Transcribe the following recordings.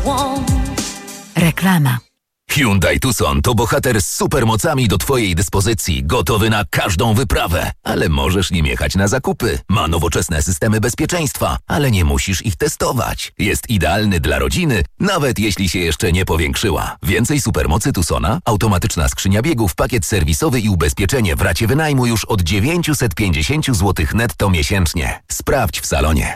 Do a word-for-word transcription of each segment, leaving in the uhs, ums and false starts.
Reklama. Hyundai Tucson to bohater z supermocami do Twojej dyspozycji, gotowy na każdą wyprawę. Ale możesz nim jechać na zakupy. Ma nowoczesne systemy bezpieczeństwa, ale nie musisz ich testować. Jest idealny dla rodziny, nawet jeśli się jeszcze nie powiększyła. Więcej supermocy Tucsona, automatyczna skrzynia biegów, pakiet serwisowy i ubezpieczenie w racie wynajmu już od dziewięćset pięćdziesiąt złotych netto miesięcznie. Sprawdź w salonie.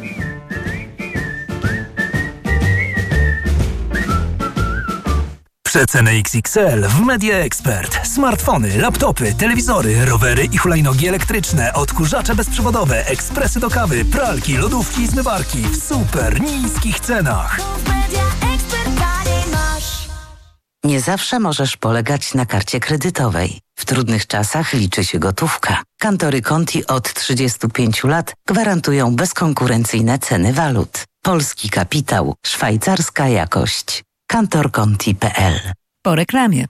Przeceny X X L w Media Expert. Smartfony, laptopy, telewizory, rowery i hulajnogi elektryczne, odkurzacze bezprzewodowe, ekspresy do kawy, pralki, lodówki i zmywarki w super niskich cenach. Nie zawsze możesz polegać na karcie kredytowej. W trudnych czasach liczy się gotówka. Kantory Conti od trzydziestu pięciu lat gwarantują bezkonkurencyjne ceny walut. Polski kapitał, szwajcarska jakość. kantor conti kropka p l. Po reklamie.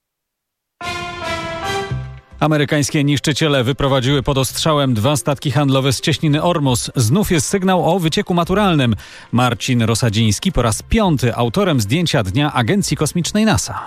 Amerykańskie niszczyciele wyprowadziły pod ostrzałem dwa statki handlowe z cieśniny Ormus. Znów jest sygnał o wycieku maturalnym. Marcin Rosadziński po raz piąty autorem zdjęcia dnia Agencji Kosmicznej NASA.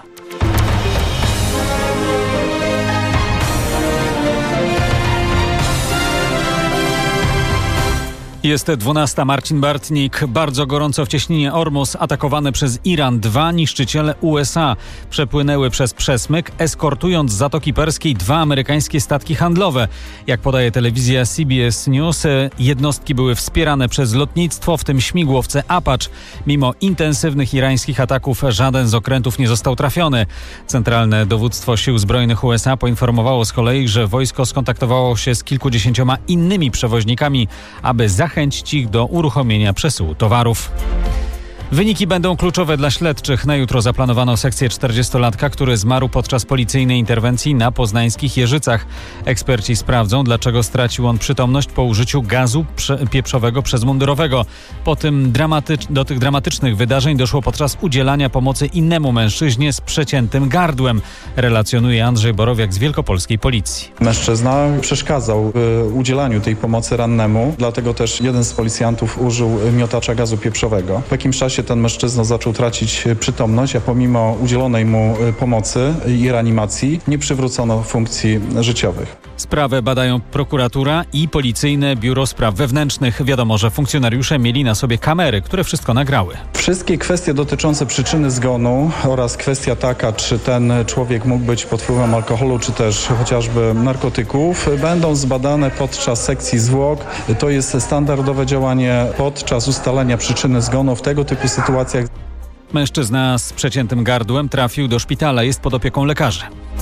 Jest dwunasta. Marcin Bartnik. Bardzo gorąco w cieśninie Ormus, atakowane przez Iran. Dwa niszczyciele U S A przepłynęły przez przesmyk, eskortując z Zatoki Perskiej dwa amerykańskie statki handlowe. Jak podaje telewizja C B S News, jednostki były wspierane przez lotnictwo, w tym śmigłowce Apache. Mimo intensywnych irańskich ataków żaden z okrętów nie został trafiony. Centralne Dowództwo Sił Zbrojnych U S A poinformowało z kolei, że wojsko skontaktowało się z kilkudziesięcioma innymi przewoźnikami, aby zachęcić chęć ich do uruchomienia przesyłu towarów. Wyniki będą kluczowe dla śledczych. Na jutro zaplanowano sekcję czterdziestolatka, który zmarł podczas policyjnej interwencji na poznańskich Jeżycach. Eksperci sprawdzą, dlaczego stracił on przytomność po użyciu gazu prze- pieprzowego przez mundurowego. Po tym dramatycz- do tych dramatycznych wydarzeń doszło podczas udzielania pomocy innemu mężczyźnie z przeciętym gardłem, relacjonuje Andrzej Borowiak z wielkopolskiej policji. Mężczyzna przeszkadzał w udzielaniu tej pomocy rannemu, dlatego też jeden z policjantów użył miotacza gazu pieprzowego. W jakimś czasie ten mężczyzna zaczął tracić przytomność, a pomimo udzielonej mu pomocy i reanimacji nie przywrócono funkcji życiowych. Sprawę badają prokuratura i Policyjne Biuro Spraw Wewnętrznych. Wiadomo, że funkcjonariusze mieli na sobie kamery, które wszystko nagrały. Wszystkie kwestie dotyczące przyczyny zgonu oraz kwestia taka, czy ten człowiek mógł być pod wpływem alkoholu, czy też chociażby narkotyków, będą zbadane podczas sekcji zwłok. To jest standardowe działanie podczas ustalenia przyczyny zgonu w tego typu sytuacjach. Mężczyzna z przeciętym gardłem trafił do szpitala, jest pod opieką lekarzy.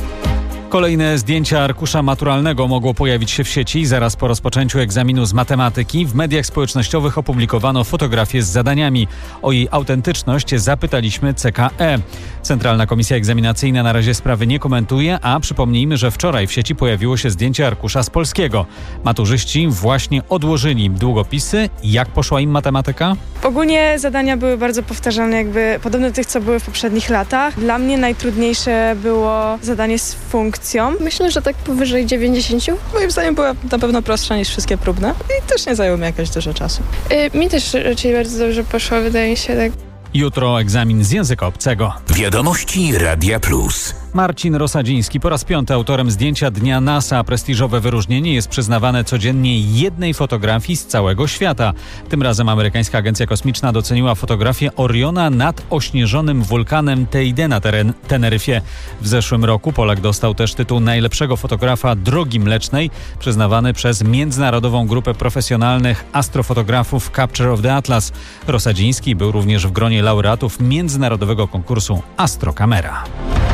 Kolejne zdjęcia arkusza maturalnego mogło pojawić się w sieci zaraz po rozpoczęciu egzaminu z matematyki. W mediach społecznościowych opublikowano fotografię z zadaniami. O jej autentyczność zapytaliśmy C K E. Centralna Komisja Egzaminacyjna na razie sprawy nie komentuje, a przypomnijmy, że wczoraj w sieci pojawiło się zdjęcie arkusza z polskiego. Maturzyści właśnie odłożyli długopisy. Jak poszła im matematyka? Ogólnie zadania były bardzo powtarzane, jakby podobne do tych, co były w poprzednich latach. Dla mnie najtrudniejsze było zadanie z funkcją. Myślę, że tak powyżej dziewięćdziesiąt. Moim zdaniem była na pewno prostsza niż wszystkie próbne i też nie zajęło mi jakoś dużo czasu. Yy, mi też raczej bardzo dobrze poszło, wydaje mi się tak. Jutro egzamin z języka obcego. Wiadomości Radia Plus. Marcin Rosadziński po raz piąty autorem zdjęcia Dnia NASA. Prestiżowe wyróżnienie jest przyznawane codziennie jednej fotografii z całego świata. Tym razem amerykańska agencja kosmiczna doceniła fotografię Oriona nad ośnieżonym wulkanem Teide na teren Teneryfie. W zeszłym roku Polak dostał też tytuł najlepszego fotografa Drogi Mlecznej, przyznawany przez międzynarodową grupę profesjonalnych astrofotografów Capture of the Atlas. Rosadziński był również w gronie laureatów międzynarodowego konkursu Astrokamera.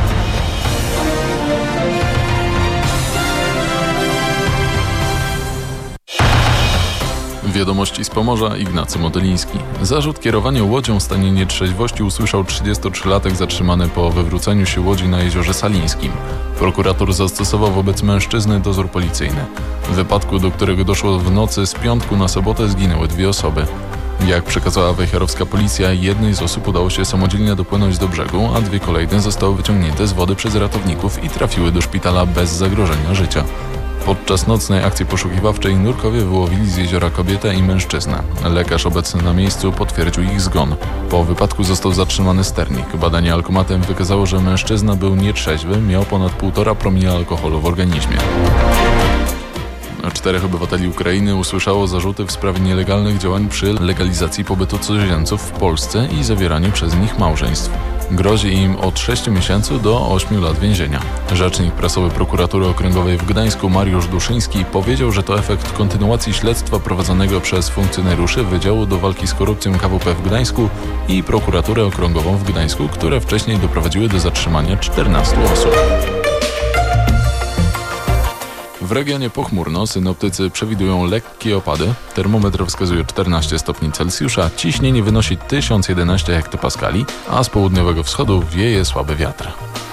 Wiadomości z Pomorza, Ignacy Modyliński. Zarzut kierowania łodzią w stanie nietrzeźwości usłyszał trzydziestotrzylatek zatrzymany po wywróceniu się łodzi na jeziorze Salińskim. Prokurator zastosował wobec mężczyzny dozór policyjny. W wypadku, do którego doszło w nocy z piątku na sobotę, zginęły dwie osoby. Jak przekazała wejherowska policja, jednej z osób udało się samodzielnie dopłynąć do brzegu, a dwie kolejne zostały wyciągnięte z wody przez ratowników i trafiły do szpitala bez zagrożenia życia. Podczas nocnej akcji poszukiwawczej nurkowie wyłowili z jeziora kobietę i mężczyznę. Lekarz obecny na miejscu potwierdził ich zgon. Po wypadku został zatrzymany sternik. Badanie alkomatem wykazało, że mężczyzna był nietrzeźwy, miał ponad półtora promila alkoholu w organizmie. Czterech obywateli Ukrainy usłyszało zarzuty w sprawie nielegalnych działań przy legalizacji pobytu cudzoziemców w Polsce i zawieraniu przez nich małżeństw. Grozi im od sześciu miesięcy do ośmiu lat więzienia. Rzecznik prasowy Prokuratury Okręgowej w Gdańsku Mariusz Duszyński powiedział, że to efekt kontynuacji śledztwa prowadzonego przez funkcjonariuszy Wydziału do Walki z Korupcją K W P w Gdańsku i Prokuraturę Okręgową w Gdańsku, które wcześniej doprowadziły do zatrzymania czternastu osób. W regionie pochmurno, synoptycy przewidują lekkie opady. Termometr wskazuje czternaście stopni Celsjusza, ciśnienie wynosi tysiąc jedenaście hektopaskali, a z południowego wschodu wieje słaby wiatr.